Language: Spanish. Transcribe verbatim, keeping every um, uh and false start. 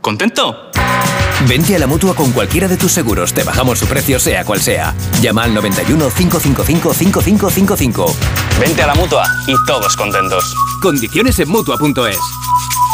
¿Contento? Vente a la Mutua con cualquiera de tus seguros. Te bajamos su precio sea cual sea. Llama al noventa y uno, cinco cinco cinco, cinco cinco cinco cinco. Vente a la Mutua y todos contentos. Condiciones en Mutua punto es.